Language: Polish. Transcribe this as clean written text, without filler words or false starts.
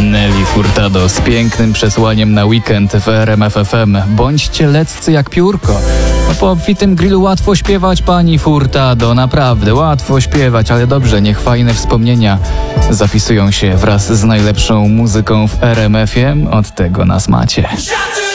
Nelly Furtado z pięknym przesłaniem na weekend w RMF FM. Bądźcie leccy jak piórko. Po obfitym grillu łatwo śpiewać, pani Furtado, naprawdę łatwo śpiewać, ale dobrze, niech fajne wspomnienia zapisują się wraz z najlepszą muzyką w RMF-ie. Od tego nas macie.